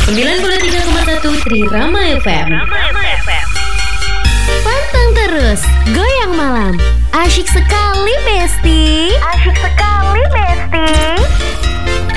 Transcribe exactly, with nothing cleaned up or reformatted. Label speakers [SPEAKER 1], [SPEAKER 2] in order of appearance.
[SPEAKER 1] sembilan puluh tiga koma satu Trirama F M.
[SPEAKER 2] Pantang terus, goyang malam. Asyik sekali, Besti.
[SPEAKER 3] Asyik sekali.